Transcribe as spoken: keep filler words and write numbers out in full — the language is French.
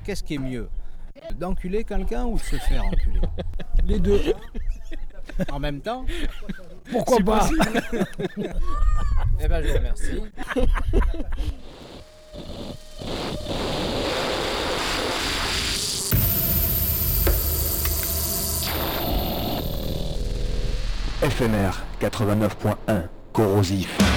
qu'est-ce qui est mieux? D'enculer quelqu'un ou de se faire enculer? Les deux. En même temps? Pourquoi pas? Eh ben je vous remercie. F M R quatre-vingt-neuf point un, corrosif.